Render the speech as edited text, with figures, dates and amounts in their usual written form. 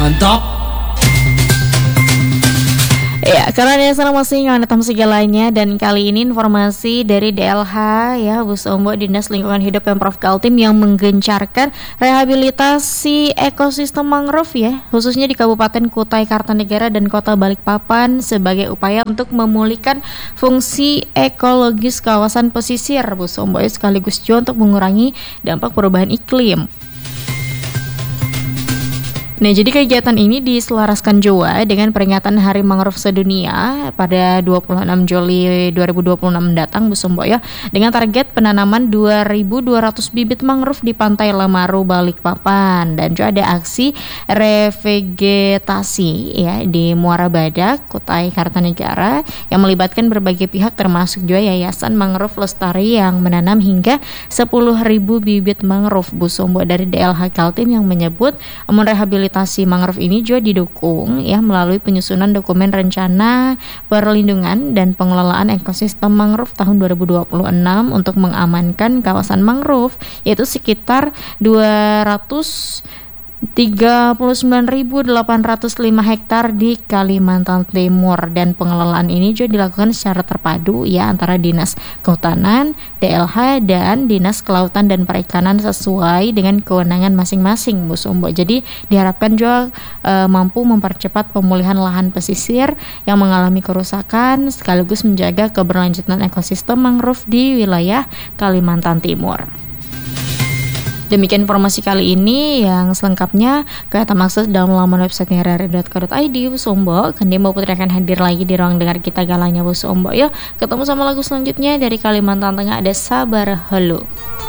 Mantap. Ya, karena ada masih ngetam segalanya, dan kali ini informasi dari DLH ya, Bus Ombo Dinas Lingkungan Hidup Pemprov Kaltim yang menggencarkan rehabilitasi ekosistem mangrove ya, khususnya di Kabupaten Kutai Kartanegara dan Kota Balikpapan sebagai upaya untuk memulihkan fungsi ekologis kawasan pesisir Bus Ombo ya, sekaligus juga untuk mengurangi dampak perubahan iklim. Nah, jadi kegiatan ini diselaraskan juga dengan peringatan Hari Mangrove Sedunia pada 26 Juli 2026 mendatang, Bu Sombo ya, dengan target penanaman 2.200 bibit mangrove di Pantai Lemaru, Balikpapan, dan juga ada aksi revegetasi ya di Muara Badak, Kutai Kartanegara yang melibatkan berbagai pihak termasuk juga Yayasan Mangrove Lestari yang menanam hingga 10.000 bibit mangrove, Bu Sombo, dari DLH Kaltim yang menyebut merehabilitasi mangrove ini juga didukung ya melalui penyusunan dokumen rencana perlindungan dan pengelolaan ekosistem mangrove tahun 2026 untuk mengamankan kawasan mangrove, yaitu sekitar 239.805 hektar di Kalimantan Timur, dan pengelolaan ini juga dilakukan secara terpadu ya antara Dinas Kehutanan, DLH, dan Dinas Kelautan dan Perikanan sesuai dengan kewenangan masing-masing, Bu Sombo. Jadi diharapkan juga mampu mempercepat pemulihan lahan pesisir yang mengalami kerusakan sekaligus menjaga keberlanjutan ekosistem mangrove di wilayah Kalimantan Timur. Demikian informasi kali ini, yang selengkapnya kata maksud dalam laman websitenya rri.co.id. Bu Sombo, Kandia Mbak Putri akan hadir lagi di ruang dengar kita galanya, Bu Sombo. Yuk ketemu sama lagu selanjutnya dari Kalimantan Tengah, ada Sabar Helu.